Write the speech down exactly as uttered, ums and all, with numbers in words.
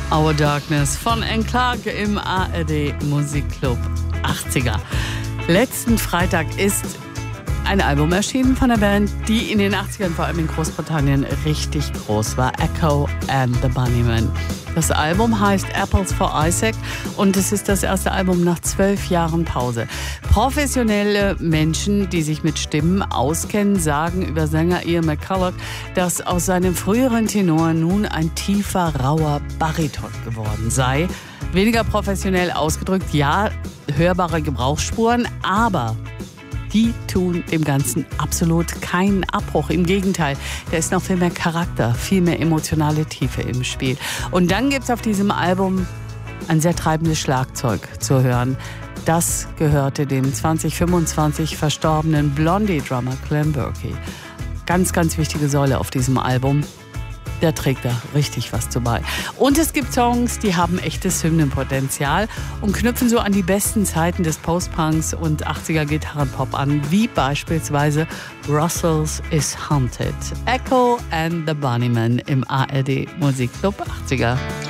Our Darkness von Anne Clark im A R D Musikclub achtziger. Letzten Freitag ist ein Album erschienen von der Band, die in den achtzigern, vor allem in Großbritannien, richtig groß war. Echo and the Bunnymen. Das Album heißt Apples for Isaac und es ist das erste Album nach zwölf Jahren Pause. Professionelle Menschen, die sich mit Stimmen auskennen, sagen über Sänger Ian McCulloch, dass aus seinem früheren Tenor nun ein tiefer, rauer Bariton geworden sei. Weniger professionell ausgedrückt, ja, hörbare Gebrauchsspuren, aber die tun dem Ganzen absolut keinen Abbruch. Im Gegenteil, da ist noch viel mehr Charakter, viel mehr emotionale Tiefe im Spiel. Und dann gibt es auf diesem Album ein sehr treibendes Schlagzeug zu hören. Das gehörte dem zwanzig fünfundzwanzig verstorbenen Blondie-Drummer Clem Burke. Ganz, ganz wichtige Säule auf diesem Album. Der trägt da richtig was zu bei. Und es gibt Songs, die haben echtes Hymnenpotenzial und knüpfen so an die besten Zeiten des Post-Punks und achtziger Gitarrenpop an, wie beispielsweise Brussels is Haunted. Echo and the Bunnymen im A R D Musikclub achtziger.